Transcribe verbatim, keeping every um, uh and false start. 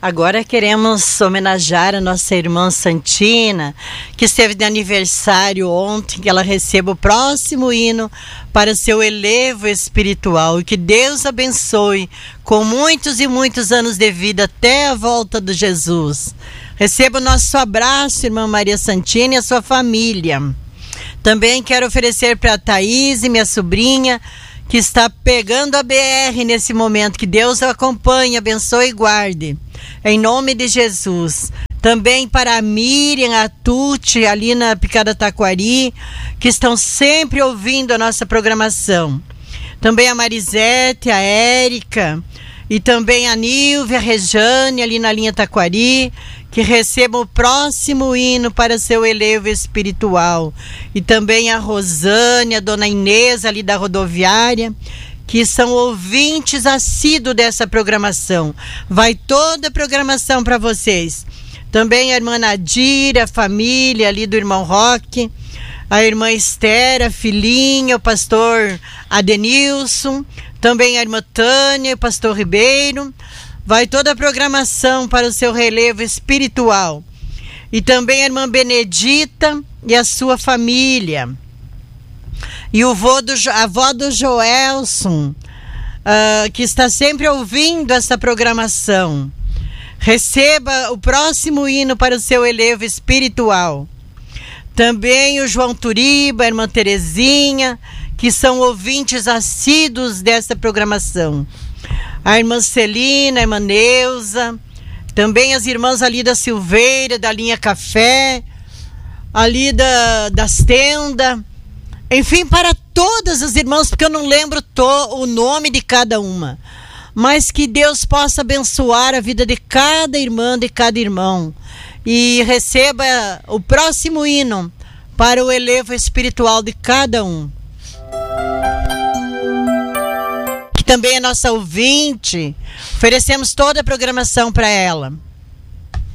Agora queremos homenagear a nossa irmã Santina, que esteve de aniversário ontem, que ela receba o próximo hino para seu elevo espiritual e que Deus abençoe com muitos e muitos anos de vida até a volta de Jesus. Receba o nosso abraço, irmã Maria Santina, e a sua família. Também quero oferecer para a Thaís, minha sobrinha, que está pegando a B R nesse momento. Que Deus a acompanhe, abençoe e guarde. Em nome de Jesus. Também para a Miriam, a Tuti, ali na Picada Taquari, que estão sempre ouvindo a nossa programação. Também a Marisete, a Érica, e também a Nilvia, a Rejane, ali na linha Taquari, que recebam o próximo hino para seu elevo espiritual. E também a Rosane, a dona Inês, ali da rodoviária, que são ouvintes assíduos dessa programação. Vai toda a programação para vocês. Também a irmã Nadira, a família ali do irmão Roque, a irmã Esther, a filhinha, o pastor Adenilson, também a irmã Tânia, o pastor Ribeiro. Vai toda a programação para o seu relevo espiritual. E também a irmã Benedita e a sua família. E o vô do, a avó do Joelson, uh, que está sempre ouvindo essa programação. Receba o próximo hino para o seu elevo espiritual. Também o João Turiba, a irmã Terezinha, que são ouvintes assíduos dessa programação. A irmã Celina, a irmã Neuza, também as irmãs ali da Silveira, da linha Café, ali da, das tendas. Enfim, para todas as irmãs, porque eu não lembro to, o nome de cada uma. Mas que Deus possa abençoar a vida de cada irmã, de cada irmão. E receba o próximo hino para o elevo espiritual de cada um. Que também é nossa ouvinte. Oferecemos toda a programação para ela.